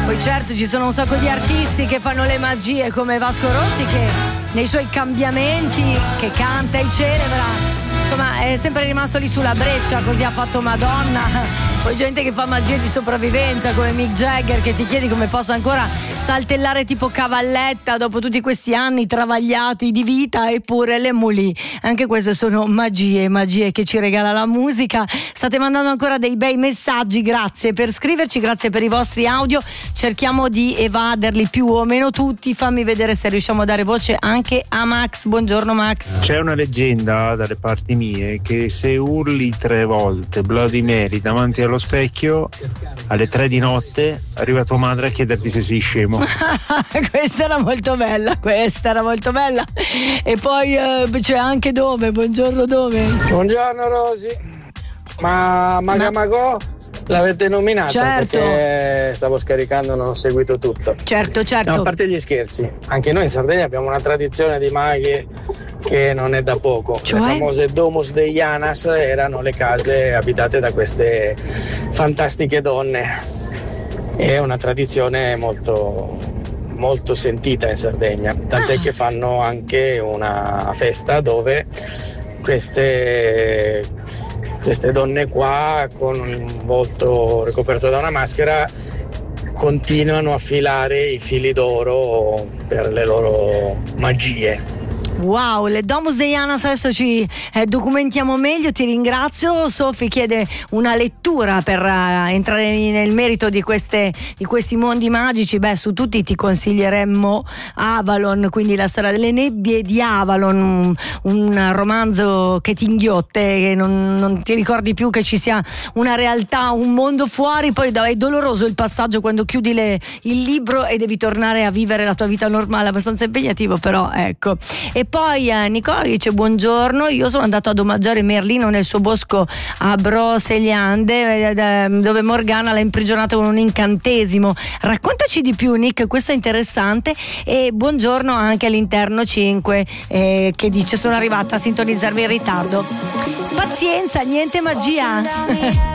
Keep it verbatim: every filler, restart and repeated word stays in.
Poi certo ci sono un sacco di artisti che fanno le magie come Vasco Rossi, che nei suoi cambiamenti, che canta e celebra, insomma è sempre rimasto lì sulla breccia, così ha fatto Madonna. Poi gente che fa magie di sopravvivenza come Mick Jagger, che ti chiedi come possa ancora saltellare tipo cavalletta dopo tutti questi anni travagliati di vita, eppure l'Emuli. Anche queste sono magie, magie che ci regala la musica. State mandando ancora dei bei messaggi, grazie per scriverci, grazie per i vostri audio. Cerchiamo di evaderli più o meno tutti. Fammi vedere se riusciamo a dare voce anche a Max. Buongiorno Max. C'è una leggenda dalle parti mie che se urli tre volte Bloody Mary davanti allo specchio alle tre di notte arriva tua madre a chiederti se sei scemo. Questa era molto bella, questa era molto bella. E poi eh, c'è anche Dove. Buongiorno Dove. Buongiorno Rosy. Ma Magamagò l'avete nominata? Certo. Perché stavo scaricando, non ho seguito tutto. Certo, certo. No, a parte gli scherzi, anche noi in Sardegna abbiamo una tradizione di maghi che non è da poco. Cioè? Le famose Domus de Janas erano le case abitate da queste fantastiche donne. È una tradizione molto, molto sentita in Sardegna, tant'è ah. che fanno anche una festa dove queste, queste donne qua, con il volto ricoperto da una maschera, continuano a filare i fili d'oro per le loro magie. Wow, le Domus de Janas, adesso ci eh, documentiamo meglio, ti ringrazio. Sofi chiede una lettura per uh, entrare nel merito di, queste, di questi mondi magici. Beh, su tutti ti consiglieremmo Avalon, quindi la storia delle nebbie di Avalon, un, un romanzo che ti inghiotte, che non, non ti ricordi più che ci sia una realtà, un mondo fuori. Poi è doloroso il passaggio quando chiudi le, il libro e devi tornare a vivere la tua vita normale, abbastanza impegnativo, però ecco. E poi eh, Nicola dice buongiorno, io sono andato ad omaggiare Merlino nel suo bosco a Broceliande, eh, dove Morgana l'ha imprigionato con un incantesimo. Raccontaci di più Nick, questo è interessante. E buongiorno anche all'interno cinque eh, che dice sono arrivata a sintonizzarvi in ritardo. Pazienza, niente magia.